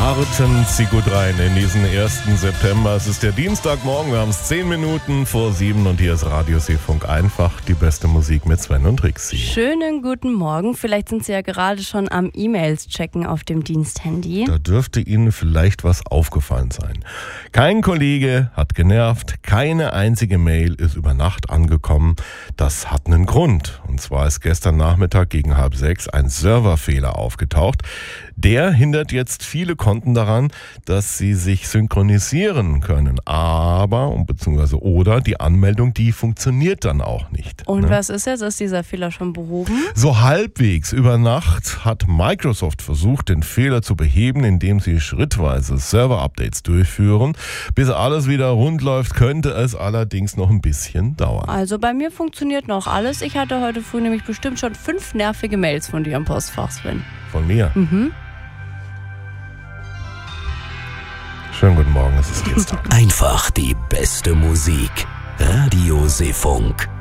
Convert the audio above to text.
Starten Sie gut rein in diesen 1. September. Es ist der Dienstagmorgen, wir haben es 10 Minuten vor 7 und hier ist Radio Seefunk einfach die beste Musik mit Sven und Trixie. Schönen guten Morgen. Vielleicht sind Sie ja gerade schon am E-Mails checken auf dem Diensthandy. Da dürfte Ihnen vielleicht was aufgefallen sein. Kein Kollege hat genervt, keine einzige Mail ist über Nacht angekommen. Das hat einen Grund. Und zwar ist gestern Nachmittag gegen 5:30 ein Serverfehler aufgetaucht. Der hindert jetzt viele Konten daran, dass sie sich synchronisieren können. Oder die Anmeldung, die funktioniert dann auch nicht. Und was ist jetzt? Ist dieser Fehler schon behoben? So halbwegs über Nacht hat Microsoft versucht, den Fehler zu beheben, indem sie schrittweise Server-Updates durchführen. Bis alles wieder rund läuft, könnte es allerdings noch ein bisschen dauern. Also bei mir funktioniert noch alles. Ich hatte heute früh nämlich bestimmt schon 5 nervige Mails von dir im Postfach, Sven. Von mir? Mhm. Schönen guten Morgen, es ist Dienstag. Einfach die beste Musik. Radio Seefunk.